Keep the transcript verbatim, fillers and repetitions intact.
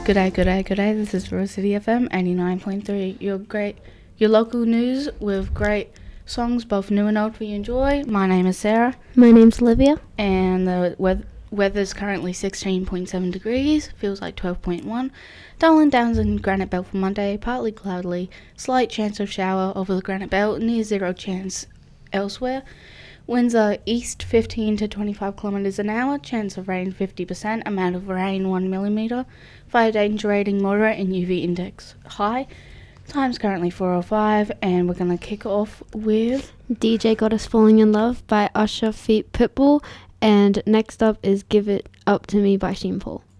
G'day, g'day, g'day. This is Rose City F M eighty-nine point three. Your great, your local news with great songs, both new and old, for you enjoy. My name is Sarah. My name's Olivia. And the weather, weather's currently sixteen point seven degrees. Feels like twelve point one. Darling Downs and Granite Belt for Monday. Partly cloudy. Slight chance of shower over the Granite Belt. Near zero chance elsewhere. Winds are east fifteen to twenty-five kilometres an hour. Chance of rain fifty percent. Amount of rain one millimetre. Fire danger rating moderate and U V index high. Time's currently four oh five, and we're going to kick off with D J Got Us Falling in Love by Usher feat. Pitbull. And next up is Give It Up to Me by Sean Paul.